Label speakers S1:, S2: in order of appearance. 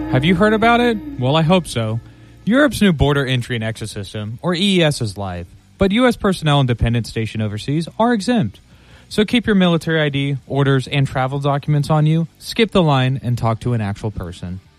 S1: Have you heard about it? Well, I hope so. Europe's new border entry and exit system, or EES, is live, but U.S. personnel and dependents stationed overseas are exempt. So keep your military ID, orders, and travel documents on you, skip the line, and talk to an actual person.